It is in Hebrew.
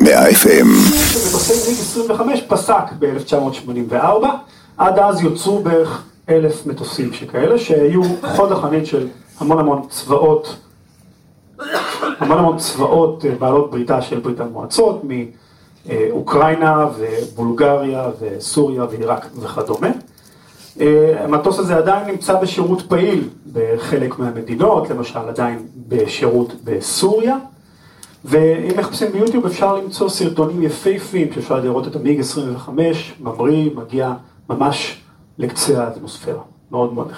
100 FM. מטוסי מיג 25 פסק ב-1984, עד אז יוצרו בערך 1,000 מטוסים שכאלה, שהיו חוד החנית של המון צבאות בעלות בריתה של ברית המועצות, מאוקראינה ובולגריה וסוריה ועיראק וכדומה. המטוס הזה עדיין נמצא בשירות פעיל בחלק מהמדינות, למשל עדיין בשירות בסוריה, ואם מחפשים ביוטיוב אפשר למצוא סרטונים יפהפיים שאפשר לראות את המיג 25, ממריא, מגיע ממש לקצה האטמוספירה, מאוד מאוד נחמד.